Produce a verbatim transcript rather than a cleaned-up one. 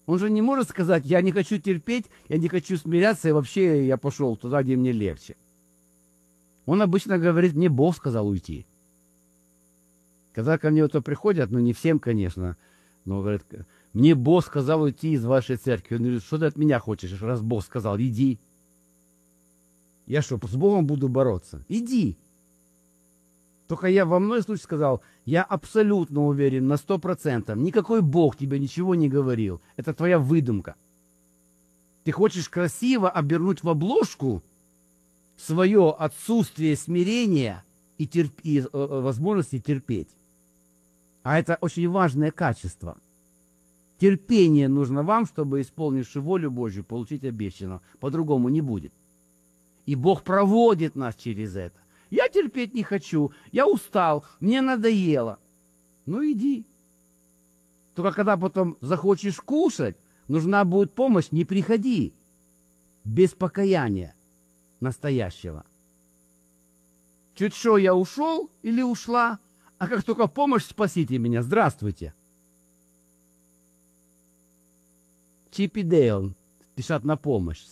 Он же не может сказать, я не хочу терпеть, я не хочу смиряться, и вообще я пошел туда, где мне легче. Он обычно говорит, мне Бог сказал уйти. Когда ко мне вот приходят, ну не всем, конечно, но говорят, мне Бог сказал уйти из вашей церкви. Он говорит, что ты от меня хочешь, раз Бог сказал, иди. Я что, с Богом буду бороться? Иди. Только я во мной случае сказал, я абсолютно уверен на сто процентов, никакой Бог тебе ничего не говорил. Это твоя выдумка. Ты хочешь красиво обернуть в обложку свое отсутствие смирения и, терп... и э, возможности терпеть. А это очень важное качество. Терпение нужно вам, чтобы, исполнивши волю Божью, получить обещанное. По-другому не будет. И Бог проводит нас через это. Я терпеть не хочу, я устал, мне надоело. Ну иди. Только когда потом захочешь кушать, нужна будет помощь, не приходи. Без покаяния настоящего. Чуть что я ушел или ушла, а как только помощь, спасите меня, здравствуйте. Чип и Дейл спешат на помощь.